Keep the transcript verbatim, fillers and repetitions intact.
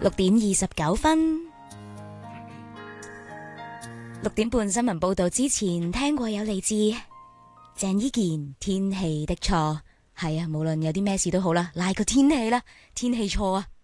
六點二十九分，六點半新聞報道之前聽過有嚟自鄭伊健天氣的錯，係啊，無論有啲咩事都好啦，賴個天氣啦，天氣錯啊。